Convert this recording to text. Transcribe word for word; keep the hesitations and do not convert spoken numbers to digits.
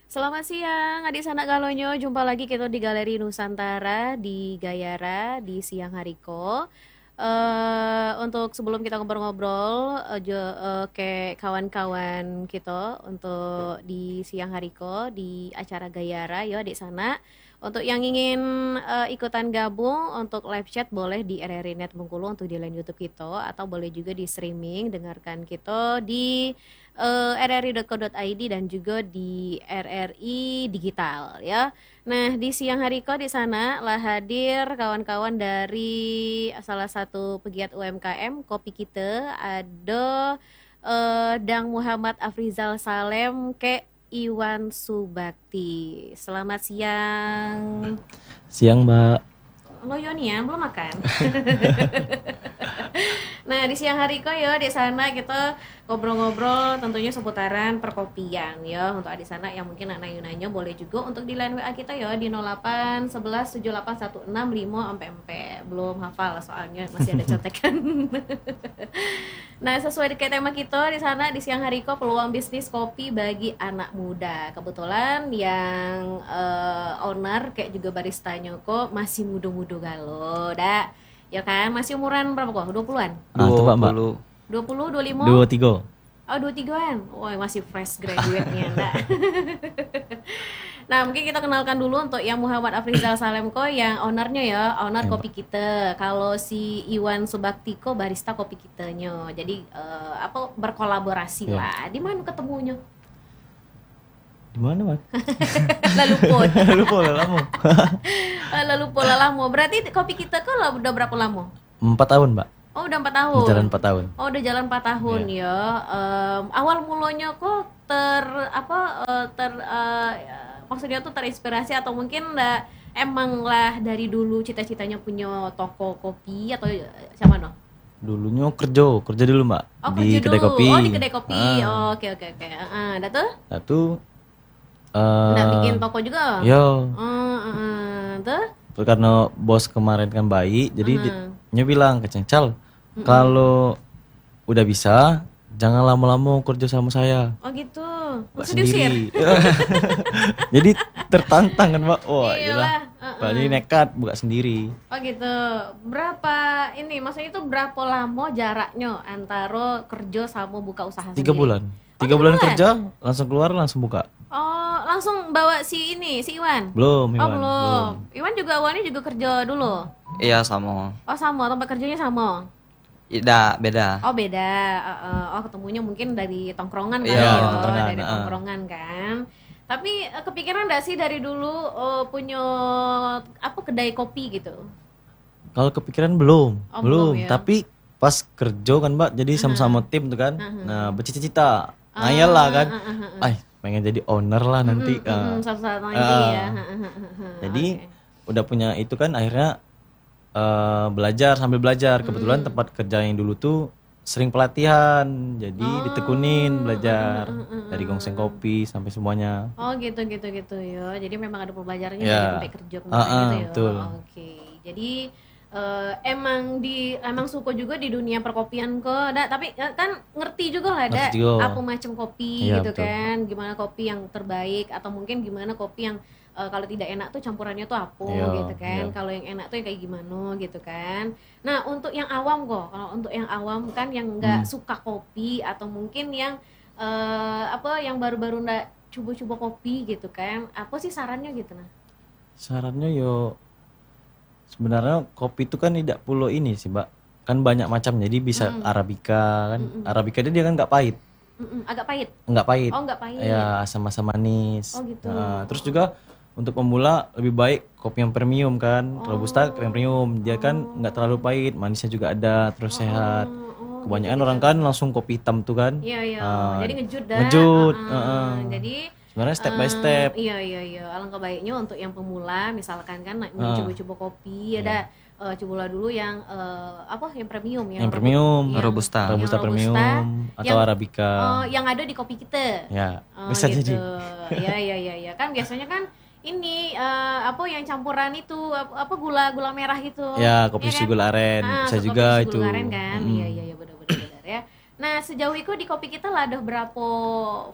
Selamat siang, adik sanak galonyo. Jumpa lagi kita di Galeri Nusantara di Gayara di siang hariko. Eh untuk sebelum kita ngobrol-ngobrol, eh, jo- eh, ke kawan-kawan kita untuk di siang hariko di acara Gayara, yo adik sana. Untuk yang ingin eh, ikutan gabung untuk live chat boleh di R R I Net Bengkulu untuk di line YouTube kita atau boleh juga di streaming dengarkan kita di eh, r r i dot co dot i d dan juga di R R I Digital ya. Nah, di siang hari kok di sana lah hadir kawan-kawan dari salah satu pegiat U M K M Kopi Kita ada eh, Dang Muhammad Afrizal Salem ke Iwan Subakti. Selamat siang. Siang, Mbak. Lo Yoni ya, belum makan? Nah, di siang hari kok ya di sana kita ngobrol-ngobrol tentunya seputaran perkopian ya. Untuk di sana yang mungkin anak nanya boleh juga untuk di line W A kita ya di nol delapan sebelas tujuh delapan satu enam lima sampai empat. Belum hafal soalnya masih ada contekan. Nah, sesuai dengan tema kita di sana di siang hari kok peluang bisnis kopi bagi anak muda. Kebetulan yang eh, owner kayak juga baristanya kok masih muda-muda galo. Dah. Ya kan, masih umuran berapa kok? dua puluhan-an? Ah, tebak, Mbak. dua puluh. dua puluh, dua puluh lima? Dua tiga. Oh, dua puluh tigaan. Wah, masih fresh graduate-nya, enggak. Nah, mungkin kita kenalkan dulu untuk yang Muhammad Afrizal Salemko yang ownernya ya, owner Ya, Mbak. kopi kita. Kalau si Iwan Subaktiko barista kopi kitanya. Jadi eh, apa berkolaborasi Ya. lah. Di mana ketemunya? Di mana, Mbak? Lalu pun. Lupa udah lama. Lalu pola lama. Berarti kopi kita kan lah udah berapa lama? Empat tahun, Mbak. Oh, udah empat tahun. Berjalan empat tahun. Oh, udah jalan empat tahun ya. Em, awal mulanya kok ter apa eh, ter eh, maksudnya tuh terinspirasi atau mungkin lah emang lah dari dulu cita-citanya punya toko kopi atau eh, sama no? Dulunya kerja, kerja dulu, Mbak. Oh, Di kerja kedai dulu. kopi. Oh, di kedai kopi. Ah. Oh, oke oke oke. Heeh, dah tuh. Satu eh Nggak bikin toko juga. yo, Oh, heeh, tuh. terus karena bos kemarin kan baik, jadi di- Heeh. dia bilang ke Cengcal, kalau udah bisa jangan lama-lama kerja sama saya. Oh gitu. Buka Maksud diusir? sendiri. Jadi tertantang kan, Mbak. Wah, Iyalah, iyalah. heeh. Mbak ini nekat buka sendiri. Oh gitu. Berapa ini? Maksudnya itu berapa lama jaraknya antara kerja sama buka usaha Tiga sendiri? bulan. Oh, Tiga tiga bulan bulan? kerja, langsung keluar, langsung buka. Oh, langsung bawa si ini, si Iwan. Belum, Oh, Iwan. belum. Iwan juga awalnya juga kerja dulu. Iya sama. Oh, sama, tempat kerjanya sama. Tidak beda. Oh, beda. Uh, uh, oh, ketemunya mungkin dari tongkrongan kali Iya, ya, tongkrongan, dari uh. tongkrongan kan. Tapi uh, kepikiran enggak sih dari dulu uh, punya apa kedai kopi gitu? Kalau kepikiran belum, Oh, belum. belum ya. Tapi pas kerja kan, Mbak, jadi sama-sama tim tuh kan. Nah, bercita-cita. Ngayal lah kan. Uh, uh, uh, uh. Ay, pengen jadi owner lah nanti. Mm, Ah. mm, suatu saat nanti Ah. ya. Jadi Oke. udah punya itu kan akhirnya eh, belajar sambil belajar. Kebetulan tempat kerja yang dulu tuh sering pelatihan. Jadi ditekunin belajar dari gongseng kopi sampai semuanya. Oh gitu gitu gitu ya. Jadi memang ada pembelajarannya Ya. dari sampai kerja kemarin Ah, ah, gitu ya. betul. Oke. Jadi eh, emang di emang suka juga di dunia perkopian kok. Da, tapi eh, kan ngerti juga lah ada Ngerti juga. apa macam kopi Iya, gitu betul. kan. Gimana kopi yang terbaik atau mungkin gimana kopi yang eh, kalau tidak enak tuh campurannya tuh apa Iya, gitu kan. iya. Kalau yang enak tuh yang kayak gimana gitu kan. Nah, untuk yang awam kok. Kalau untuk yang awam kan yang nggak Hmm. suka kopi atau mungkin yang eh, apa yang baru-baru ndak coba-coba kopi gitu kan, apa sih sarannya gitu nah? Sarannya yo sebenarnya kopi itu kan tidak perlu ini sih, Mbak. Kan banyak macam. Jadi bisa arabica kan. Arabica dia kan nggak pahit. Mm-mm, agak pahit. Nggak pahit. Oh, nggak pahit. Ya, asam-asam manis. Oh, gitu. Nah, terus juga untuk pemula lebih baik kopi yang premium kan. Robusta yang premium. Dia kan nggak terlalu pahit, manisnya juga ada, terus sehat. Oh, Kebanyakan orang kan langsung kopi hitam tuh kan. iya iya. Ah, Jadi ngejut dah. ngejut, Ah, ah. heeh. Jadi Sebenarnya step by eh, step. Iya iya iya. Alangkah baiknya untuk yang pemula misalkan kan nak- Ah. coba-coba kopi ada eh, cobalah dulu yang eh, apa yang premium ya. Yang premium, Robusta. yang Robusta premium atau yang- arabica. Oh, yang ada di kopi kita. Ya, Oh, bisa gitu. jadi. Ya ya ya ya. Kan biasanya kan ini eh, apa yang campuran itu apa, apa gula gula merah gitu. Ya, kopi Iya kan? susu gula aren Ah, bisa kopi juga susu itu. gula aren kan. Mm-mm. Iya iya iya benar benar benar ya. Nah, sejauh itu di kopi kita lah ada berapa